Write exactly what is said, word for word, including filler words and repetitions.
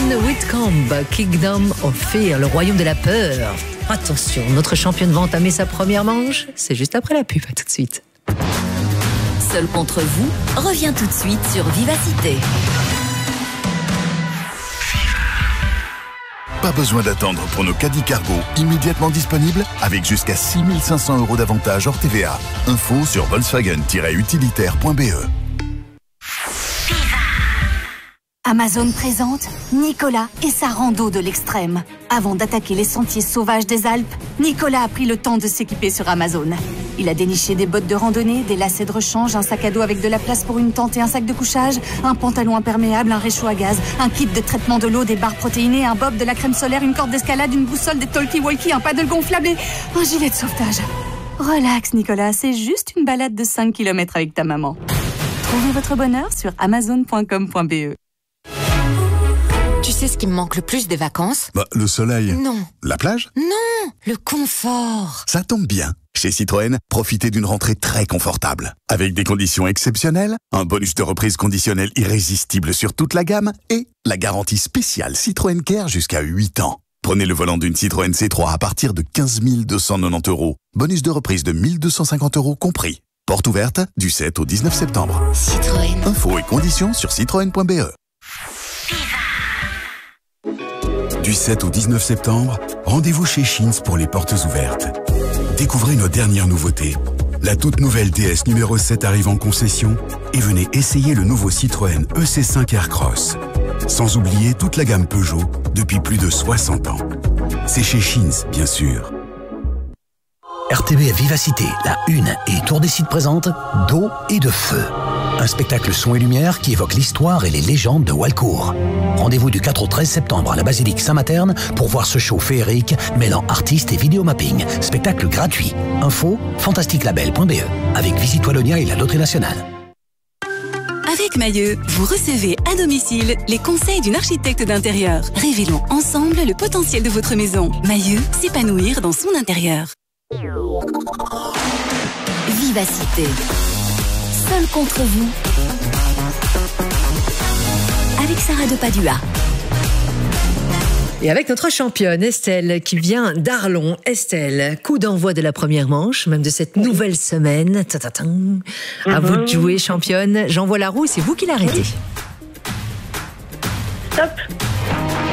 Whitcomb, Kingdom of Fear, le royaume de la peur. Attention, notre championne va entamer sa première manche. C'est juste après la pub, à tout de suite. Seul contre vous revient tout de suite sur Vivacité. Pas besoin d'attendre pour nos caddies cargo immédiatement disponibles avec jusqu'à six mille cinq cents euros d'avantage hors T V A. Info sur volkswagen tiret utilitaire point b e. Amazon présente Nicolas et sa rando de l'extrême. Avant d'attaquer les sentiers sauvages des Alpes, Nicolas a pris le temps de s'équiper sur Amazon. Il a déniché des bottes de randonnée, des lacets de rechange, un sac à dos avec de la place pour une tente et un sac de couchage, un pantalon imperméable, un réchaud à gaz, un kit de traitement de l'eau, des barres protéinées, un bob, de la crème solaire, une corde d'escalade, une boussole, des talkie-walkie, un paddle gonflable et un gilet de sauvetage. Relax Nicolas, c'est juste une balade de cinq kilomètres avec ta maman. Trouvez votre bonheur sur amazon point com point b e. Tu sais ce qui me manque le plus des vacances? Bah, le soleil. Non. La plage? Non, le confort. Ça tombe bien. Chez Citroën, profitez d'une rentrée très confortable. Avec des conditions exceptionnelles, un bonus de reprise conditionnel irrésistible sur toute la gamme et la garantie spéciale Citroën Care jusqu'à huit ans. Prenez le volant d'une Citroën C trois à partir de quinze mille deux cent quatre-vingt-dix euros. Bonus de reprise de mille deux cent cinquante euros compris. Porte ouverte du sept au dix-neuf septembre. Citroën. Infos et conditions sur citroën point b e. Du sept au dix-neuf septembre, rendez-vous chez Sheins pour les portes ouvertes. Découvrez nos dernières nouveautés. La toute nouvelle D S numéro sept arrive en concession et venez essayer le nouveau Citroën E C cinq Aircross. Sans oublier toute la gamme Peugeot depuis plus de soixante ans. C'est chez Sheins, bien sûr. R T B Vivacité, la Une et Tour des Sites présente D'eau et de feu. Un spectacle son et lumière qui évoque l'histoire et les légendes de Walcourt. Rendez-vous du quatre au treize septembre à la basilique Saint-Materne pour voir ce show féerique mêlant artistes et vidéomapping. Spectacle gratuit. Info fantastique label point b e avec Visite Wallonia et la Loterie Nationale. Avec Mailleux, vous recevez à domicile les conseils d'une architecte d'intérieur. Révélons ensemble le potentiel de votre maison. Mailleux, s'épanouir dans son intérieur. Vivacité. Seul contre vous. Avec Sarah de Padua. Et avec notre championne Estelle qui vient d'Arlon. Estelle, coup d'envoi de la première manche, même de cette nouvelle semaine. Ta-ta-ta. À vous de jouer, championne. J'envoie la roue, c'est vous qui l'arrêtez. Stop.